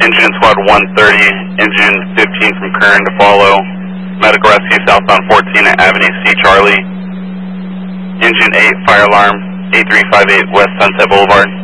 Engine Squad 130, Engine 15 from Kern to follow. Medical rescue southbound 14 at Avenue C, Charlie. Engine 8, fire alarm, 8358 West Sunset Boulevard.